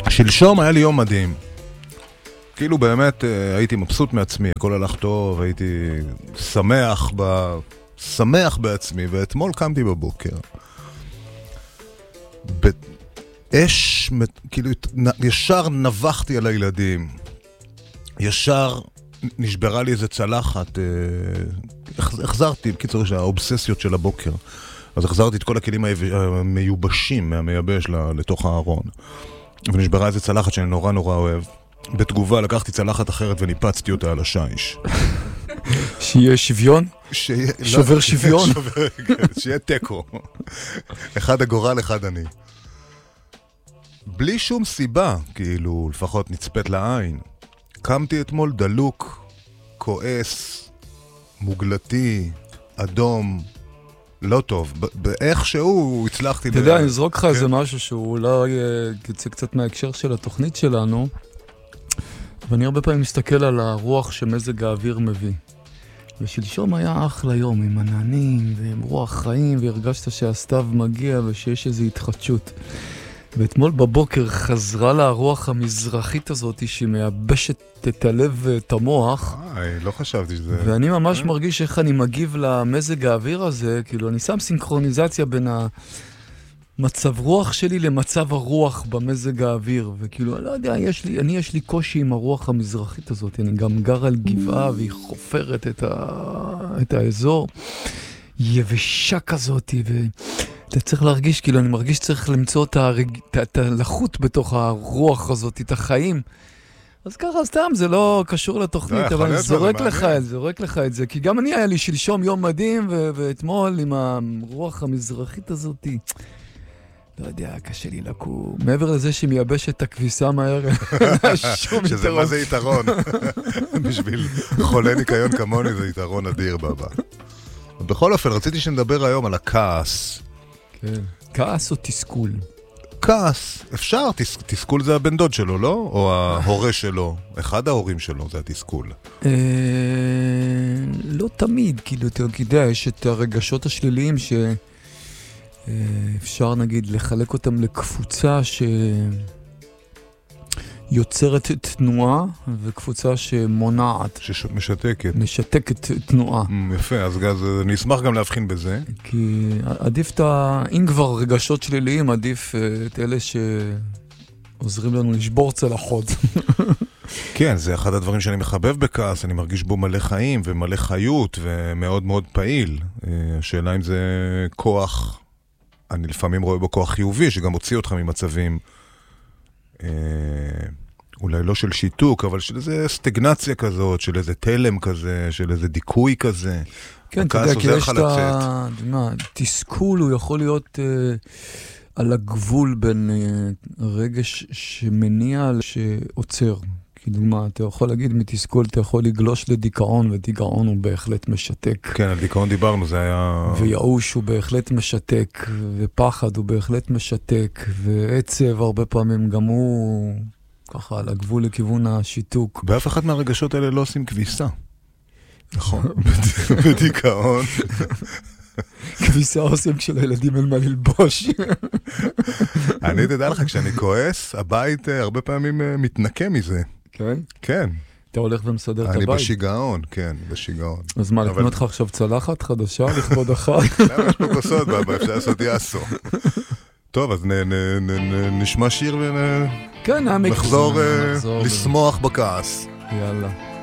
שלשום היה לי יום מדהים. כאילו באמת הייתי מבסוט מעצמי, הכל הלך טוב, הייתי שמח בעצמי, ואתמול קמתי בבוקר. כאילו ישר נבחתי על הילדים, ישר נשברה לי איזה צלחת, החזרתי, בקיצור, האובססיות של הבוקר. אז החזרתי את כל הכלים המיובשים מהמייבש לתוך הארון. ונשברה איזה צלחת שאני נורא אוהב. בתגובה לקחתי צלחת אחרת וניפצתי אותה על השיש. שיהיה שוויון? שובר שוויון? שיהיה טקו. אחד הגורל, אחד אני. בלי שום סיבה, כאילו, לפחות נצפת לעין. קמתי אתמול דלוק, כועס, מוגלתי, אדום, לא טוב. באיכשהו הצלחתי... אתה יודע, אני אזרוק לך איזה משהו שהוא אולי יצא קצת מההקשר של התוכנית שלנו, ואני הרבה פעמים מסתכל על הרוח שמזג האוויר מביא. ושלשום היה אחלה יום עם עננים ועם רוח חיים, והרגשת שהסתיו מגיע ושיש איזו התחדשות. ואתמול בבוקר חזרה לה הרוח המזרחית הזאת שמייבשת את הלב ואת המוח. לא חשבתי שזה... ואני ממש מרגיש איך אני מגיב למזג האוויר הזה, כאילו אני שם סינכרוניזציה בין המצב רוח שלי למצב הרוח במזג האוויר, וכאילו אני לא יודע, יש לי קושי עם הרוח המזרחית הזאת, אני גם גר על גבעה והיא חופרת את האזור, יבשה כזאת אתה צריך להרגיש, כאילו אני מרגיש שצריך למצוא את הלחות בתוך הרוח הזאת, את החיים. אז ככה סתם, זה לא קשור לתוכנית, אבל אני זורק לך את זה, כי גם אני היה לי שלשום יום מדהים, ואתמול עם הרוח המזרחית הזאת, לא יודע, קשה לי לקום. מעבר לזה שמייבש את הכביסה מהר, שזה מה זה יתרון. בשביל חולה ניקיון כמוני זה יתרון אדיר בבא. בכל אופן, רציתי שנדבר היום על הכעס. כן. כעס או תסכול? כעס, אפשר, תסכול זה הבן דוד שלו, לא? או ההורה שלו, אחד ההורים שלו זה התסכול. לא תמיד, כאילו, אתה יודע, יש את הרגשות השליליים שאפשר נגיד לחלק אותם לקבוצה שיוצרת תנועה וקבוצה שמונעת. משתקת תנועה. יפה, אז אני אשמח גם להבחין בזה. כי עדיף אם כבר רגשות שליליים, עדיף את אלה שעוזרים לנו לשבור צלחות. כן, זה אחד הדברים שאני מחבב בכעס, אני מרגיש בו מלא חיים ומלא חיות ומאוד מאוד פעיל. השאלה אם זה כוח, אני לפעמים רואה בו כוח חיובי, שגם הוציא אותך ממצבים אולי לא של שיתוק, אבל של איזה סטגנציה כזאת, של איזה תלם כזה, של איזה דיכוי כזה. כן, אתה יודע, כי יש תסכול, הוא יכול להיות על הגבול בין רגש שמניע שעוצר. כדוגמה, אתה יכול להגיד מתסכול, אתה יכול לגלוש לדיכאון, ודיכאון הוא בהחלט משתק. כן, על דיכאון דיברנו, זה היה... וייאוש הוא בהחלט משתק, ופחד הוא בהחלט משתק, ועצב הרבה פעמים גם הוא ככה על הגבול לכיוון השיתוק. באף אחד מהרגשות האלה לא עושים כביסה. נכון, בדיכאון. כביסה עושים כשלילדים אין מה ללבוש. אני תדע לך, כשאני כועס, הבית הרבה פעמים מתנקה מזה. כן? כן. אתה הולך ומסדר את הבית? אני בשיגעון, כן, בשיגעון. אז מה, לקנות לך עכשיו צלחת חדשה לכבוד החג? למה יש פה כוסות בבא, אפשר לעשות יאסו. טוב, אז נשמע שיר ונחזור לשמוח בכעס. יאללה.